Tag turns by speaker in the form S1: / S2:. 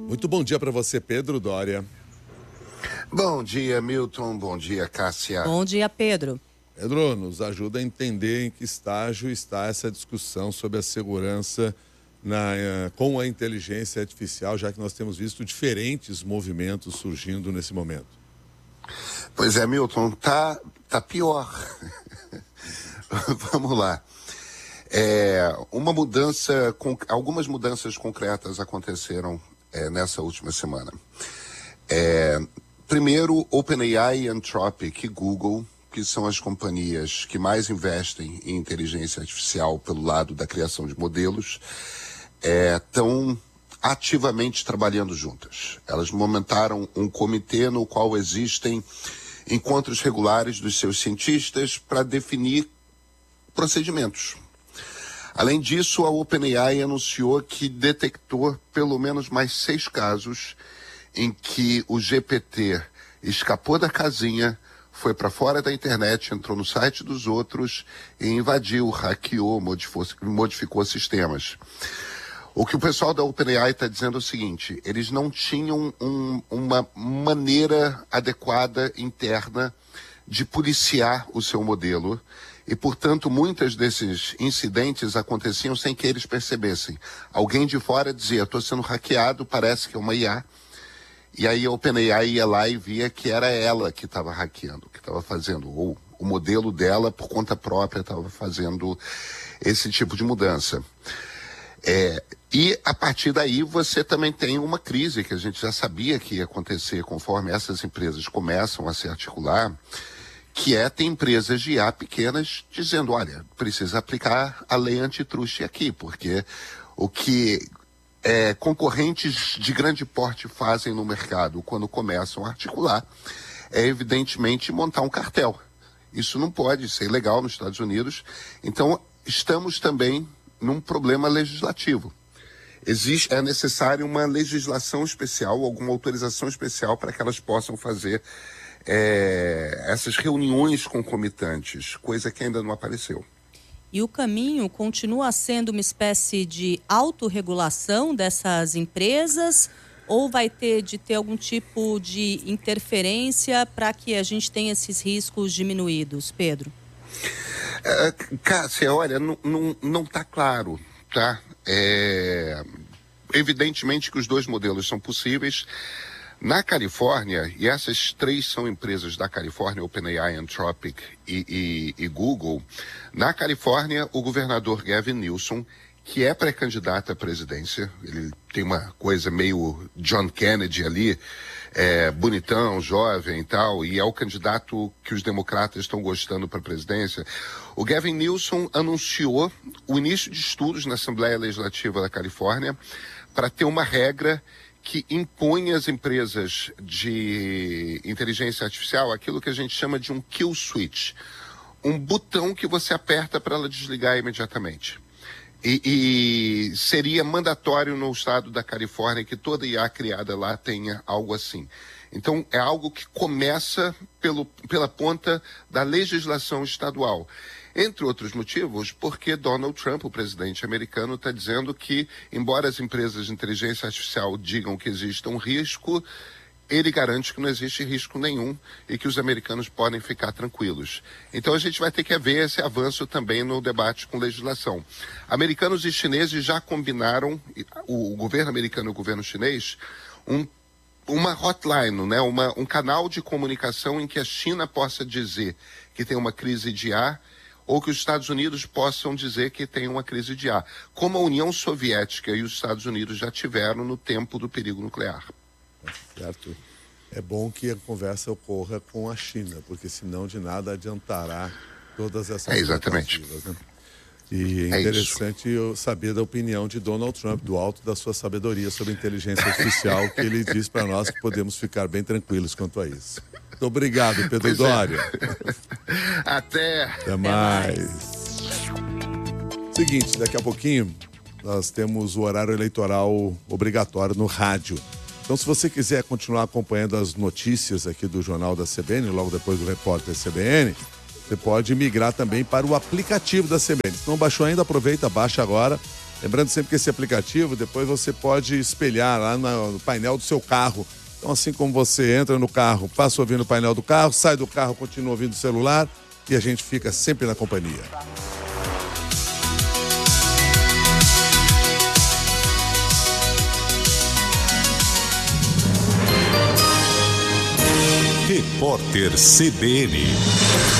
S1: Muito bom dia para você, Pedro Dória.
S2: Bom dia, Milton. Bom dia, Cássia.
S3: Bom dia, Pedro.
S1: Pedro, nos ajuda a entender em que estágio está essa discussão sobre a segurança com a inteligência artificial, já que nós temos visto diferentes movimentos surgindo nesse momento.
S2: Pois é, Milton, tá pior. Vamos lá. Algumas mudanças concretas aconteceram nessa última semana. Primeiro, OpenAI, Anthropic e Google, que são as companhias que mais investem em inteligência artificial pelo lado da criação de modelos, estão ativamente trabalhando juntas. Elas momentaram um comitê no qual existem encontros regulares dos seus cientistas para definir procedimentos. Além disso, a OpenAI anunciou que detectou pelo menos mais 6 casos em que o GPT escapou da casinha, foi para fora da internet, entrou no site dos outros e invadiu, hackeou, modificou sistemas. O que o pessoal da OpenAI está dizendo é o seguinte: eles não tinham uma maneira adequada interna de policiar o seu modelo e, portanto, muitos desses incidentes aconteciam sem que eles percebessem. Alguém de fora dizia: estou sendo hackeado, parece que é uma IA. E aí a OpenAI ia lá e via que era ela que estava hackeando, que estava fazendo, ou o modelo dela, por conta própria, estava fazendo esse tipo de mudança. E a partir daí você também tem uma crise que a gente já sabia que ia acontecer conforme essas empresas começam a se articular, que tem empresas de IA pequenas dizendo: olha, precisa aplicar a lei antitruste aqui, porque o que concorrentes de grande porte fazem no mercado quando começam a articular evidentemente montar um cartel. Isso não pode ser ilegal nos Estados Unidos. Então estamos também num problema legislativo. É necessário uma legislação especial, alguma autorização especial para que elas possam fazer essas reuniões concomitantes, coisa que ainda não apareceu.
S3: E o caminho continua sendo uma espécie de autorregulação dessas empresas, ou vai ter algum tipo de interferência para que a gente tenha esses riscos diminuídos, Pedro?
S2: Cássia, olha, não está claro, tá? Evidentemente que os dois modelos são possíveis. Na Califórnia, e essas 3 são empresas da Califórnia, OpenAI, Anthropic e Google, na Califórnia, o governador Gavin Newsom, que é pré-candidato à presidência, ele tem uma coisa meio John Kennedy ali, bonitão, jovem e tal, e é o candidato que os democratas estão gostando para a presidência. O Gavin Newsom anunciou o início de estudos na Assembleia Legislativa da Califórnia para ter uma regra que impõe às empresas de inteligência artificial aquilo que a gente chama de um kill switch, um botão que você aperta para ela desligar imediatamente. E seria mandatório no estado da Califórnia que toda IA criada lá tenha algo assim. Então é algo que começa pela ponta da legislação estadual. Entre outros motivos, porque Donald Trump, o presidente americano, está dizendo que, embora as empresas de inteligência artificial digam que existe um risco, ele garante que não existe risco nenhum e que os americanos podem ficar tranquilos. Então a gente vai ter que ver esse avanço também no debate com legislação. Americanos e chineses já combinaram, o governo americano e o governo chinês, uma hotline, né? Um canal de comunicação em que a China possa dizer que tem uma crise de IA, ou que os Estados Unidos possam dizer que tem uma crise de IA, como a União Soviética e os Estados Unidos já tiveram no tempo do perigo nuclear.
S1: Certo. É bom que a conversa ocorra com a China, porque senão de nada adiantará todas essas
S2: exatamente.
S1: Né? E é interessante eu saber da opinião de Donald Trump, do alto da sua sabedoria sobre inteligência artificial, que ele diz para nós que podemos ficar bem tranquilos quanto a isso. Muito obrigado, Pedro Dória.
S2: Até
S1: mais. Seguinte, daqui a pouquinho nós temos o horário eleitoral obrigatório no rádio. Então, se você quiser continuar acompanhando as notícias aqui do Jornal da CBN, logo depois do Repórter CBN, você pode migrar também para o aplicativo da CBN. Se não baixou ainda, aproveita, baixa agora Lembrando sempre que esse aplicativo, depois você pode espelhar lá no painel do seu carro. Então, assim como você entra no carro, passa a ouvir no painel do carro, sai do carro, continua ouvindo o celular e a gente fica sempre na companhia.
S4: Repórter CBN.